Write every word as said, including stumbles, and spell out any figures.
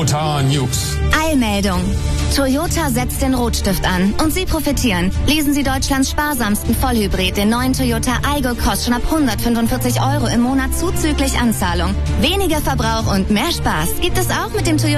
Toyota News. Eilmeldung. Toyota setzt den Rotstift an und Sie profitieren. Lesen Sie Deutschlands sparsamsten Vollhybrid, den neuen Toyota Aygo Cross, schon ab hundertfünfundvierzig Euro im Monat zuzüglich Anzahlung. Weniger Verbrauch und mehr Spaß gibt es auch mit dem Toyota